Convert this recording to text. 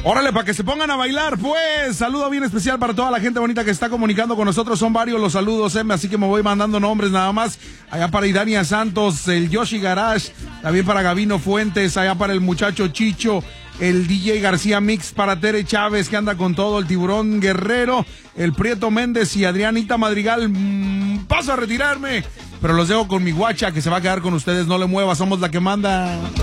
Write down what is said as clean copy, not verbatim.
Órale, para que se pongan a bailar, pues. Saludo bien especial para toda la gente bonita que está comunicando con nosotros. Son varios los saludos, así que me voy mandando nombres nada más. Allá para Idania Santos, el Yoshi Garage, también para Gavino Fuentes, allá para el muchacho Chicho, el DJ García Mix, para Tere Chávez, que anda con todo, el Tiburón Guerrero, el Prieto Méndez y Adrianita Madrigal. Paso a retirarme, pero los dejo con mi guacha, que se va a quedar con ustedes. No le mueva, somos la que manda.